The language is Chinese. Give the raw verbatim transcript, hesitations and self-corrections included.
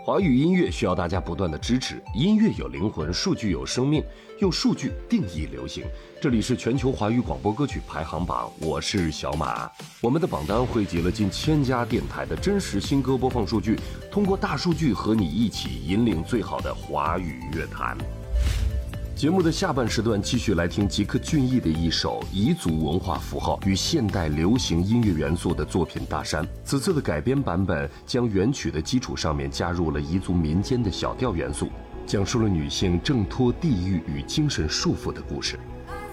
华语音乐需要大家不断的支持，音乐有灵魂，数据有生命，用数据定义流行。这里是全球华语广播歌曲排行榜，我是小马。我们的榜单汇集了近千家电台的真实新歌播放数据，通过大数据和你一起引领最好的华语乐坛。节目的下半时段继续来听吉克隽逸的一首彝族文化符号与现代流行音乐元素的作品《大山》。此次的改编版本将原曲的基础上面加入了彝族民间的小调元素，讲述了女性挣脱地狱与精神束缚的故事。